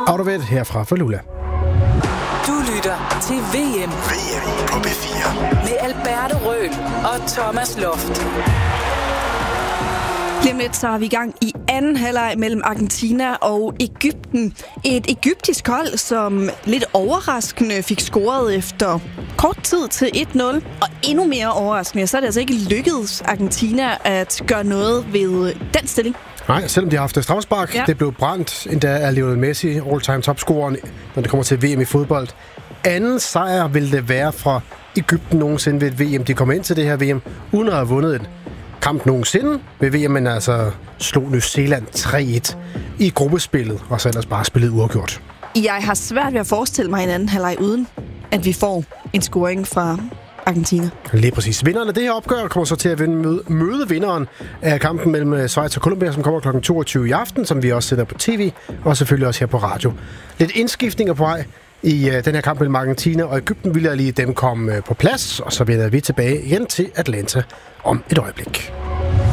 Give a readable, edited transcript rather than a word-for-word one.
Autovet herfra for Lula. Du lytter til VM på P4 med Alberto Røhl og Thomas Loft. Lige om lidt så er vi i gang i anden halvleg mellem Argentina og Egypten. Et egyptisk hold, som lidt overraskende fik scoret efter kort tid til 1-0. Og endnu mere overraskende, så er det altså ikke lykkedes Argentina at gøre noget ved den stilling. Nej, selvom de har haft et straffespark, det blev brændt, endda af Lionel Messi, all-time topscoreren, når det kommer til VM i fodbold. Anden sejr vil det være fra Egypten nogensinde ved et VM. De kommer ind til det her VM, uden at have vundet en kamp nogensinde ved VM, men altså slog New Zealand 3-1 i gruppespillet, og så ellers bare spillet uafgjort. Jeg har svært ved at forestille mig en anden halvleg, uden at vi får en scoring fra Argentina. Lige præcis. Vinderen af det her opgør kommer så til at møde vinderen af kampen mellem Schweiz og Colombia, som kommer kl. 22 i aften, som vi også sætter på tv, og selvfølgelig også her på radio. Lidt indskiftninger på vej i den her kamp mellem Argentina og Egypten. Vil jeg lige dem komme på plads, og så vender vi tilbage igen til Atlanta om et øjeblik.